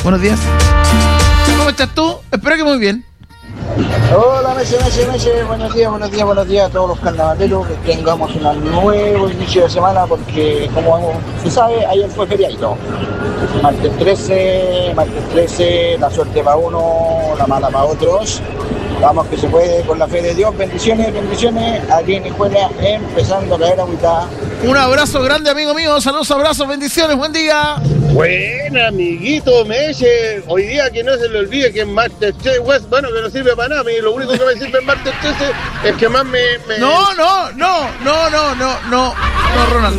Buenos días. ¿Cómo estás tú? Espero que muy bien. Hola, Meche. Buenos días a todos los carnavaleros. Que tengamos un nuevo inicio de semana porque, como se sabe, ayer fue feriado. Martes 13, la suerte para uno, la mala para otros. Vamos que se puede con la fe de Dios. Bendiciones. Aquí en Hijuela, empezando a caer agüita. Un abrazo grande, amigo mío. Saludos, abrazos, bendiciones. Buen día. Buena, amiguito Meche. Hoy día que no se le olvide que es martes 13, bueno, que no sirve para nada. Lo único que me sirve en martes 13 es que más me... No, Ronald.